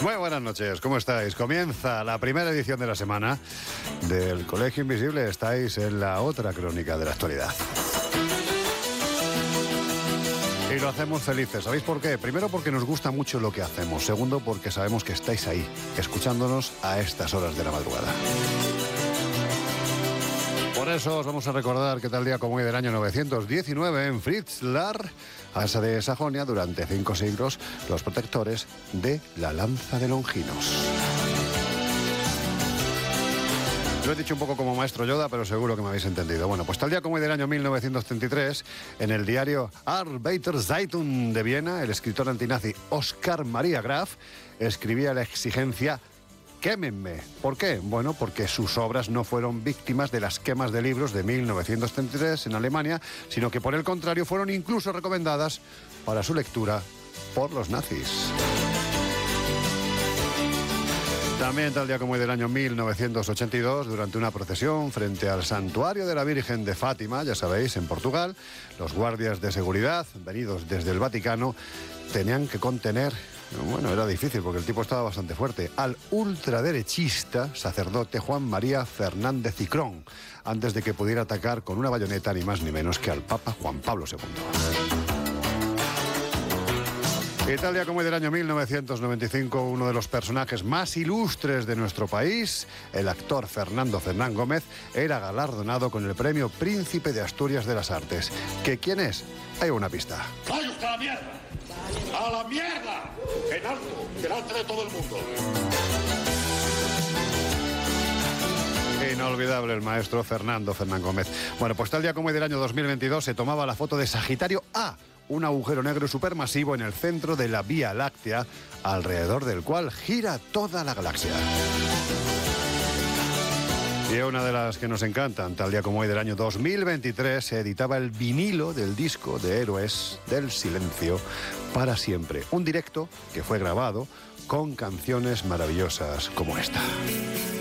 Muy buenas noches, ¿cómo estáis? Comienza la primera edición de la semana del Colegio Invisible. Estáis en la otra crónica de la actualidad. Y lo hacemos felices. ¿Sabéis por qué? Primero, porque nos gusta mucho lo que hacemos. Segundo, porque sabemos que estáis ahí, escuchándonos a estas horas de la madrugada. Por eso os vamos a recordar que tal día como hoy del año 919 en Fritzlar, Asa de Sajonia, durante 5 siglos, los protectores de la lanza de Longinos. Lo he dicho un poco como maestro Yoda, pero seguro que me habéis entendido. Bueno, pues tal día como hoy del año 1933, en el diario Arbeiter Zeitung de Viena, el escritor antinazi Oskar Maria Graf escribía la exigencia: quémenme. ¿Por qué? Bueno, porque sus obras no fueron víctimas de las quemas de libros de 1933 en Alemania, sino que por el contrario fueron incluso recomendadas para su lectura por los nazis. También tal día como hoy del año 1982, durante una procesión frente al Santuario de la Virgen de Fátima, ya sabéis, en Portugal, los guardias de seguridad, venidos desde el Vaticano, tenían que contener, bueno, era difícil porque el tipo estaba bastante fuerte, al ultraderechista sacerdote Juan María Fernández Cicrón, antes de que pudiera atacar con una bayoneta ni más ni menos que al Papa Juan Pablo II. Italia, como hoy del año 1995, uno de los personajes más ilustres de nuestro país, el actor Fernando Fernán Gómez, era galardonado con el premio Príncipe de Asturias de las Artes. ¿Que quién es? Hay una pista. ¡Vaya usted a la mierda! ¡A la mierda! En alto, delante de todo el mundo. Inolvidable el maestro Fernando Fernán Gómez. Bueno, pues tal día como hoy del año 2022 se tomaba la foto de Sagitario A, un agujero negro supermasivo en el centro de la Vía Láctea, alrededor del cual gira toda la galaxia. Y una de las que nos encantan, tal día como hoy del año 2023, se editaba el vinilo del disco de Héroes del Silencio para siempre. Un directo que fue grabado con canciones maravillosas como esta.